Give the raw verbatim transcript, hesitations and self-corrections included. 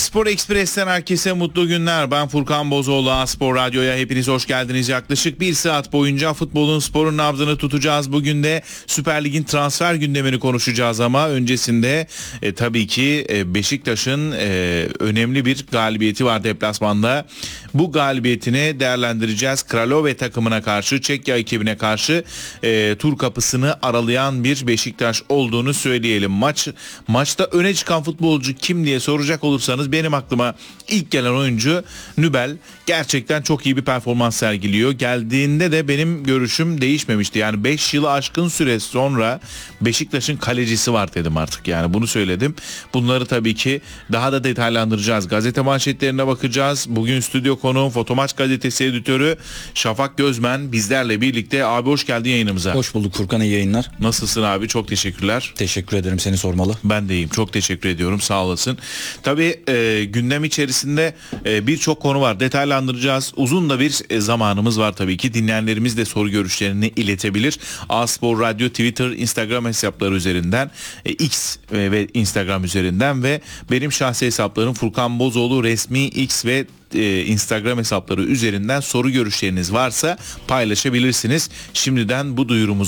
Spor Ekspres'ten herkese mutlu günler. Ben Furkan Bozoğlu. A-Spor Radyo'ya hepiniz hoş geldiniz. Yaklaşık bir saat boyunca futbolun, sporun nabzını tutacağız. Bugün de Süper Lig'in transfer gündemini konuşacağız ama öncesinde e, tabii ki e, Beşiktaş'ın e, önemli bir galibiyeti var deplasmanda. Bu galibiyetini değerlendireceğiz. Kralove takımına karşı, Çekya ekibine karşı e, tur kapısını aralayan bir Beşiktaş olduğunu söyleyelim. Maç maçta öne çıkan futbolcu kim diye soracak olursanız benim aklıma ilk gelen oyuncu Nübel. Gerçekten çok iyi bir performans sergiliyor. Geldiğinde de benim görüşüm değişmemişti. Yani beş yılı aşkın süre sonra Beşiktaş'ın kalecisi var dedim artık. Yani bunu söyledim. Bunları tabii ki daha da detaylandıracağız. Gazete manşetlerine bakacağız. Bugün stüdyo konuğum Fotomaç gazetesi editörü Şafak Gözmen bizlerle birlikte. Abi hoş geldin yayınımıza. Hoş bulduk Furkan, iyi yayınlar. Nasılsın abi? Çok teşekkürler. Teşekkür ederim, seni sormalı. Ben de iyiyim. Çok teşekkür ediyorum. Sağ olasın. Tabii e, gündem içerisinde e, birçok konu var. Detaylandıracağız. Uzun da bir e, zamanımız var tabii ki. Dinleyenlerimiz de soru görüşlerini iletebilir. A-Spor Radyo Twitter, Instagram hesapları üzerinden, e, X e, ve Instagram üzerinden ve benim şahsi hesaplarım Furkan Bozoğlu resmi X ve e, Instagram hesapları üzerinden soru görüşleriniz varsa paylaşabilirsiniz. Şimdiden bu duyurumuzu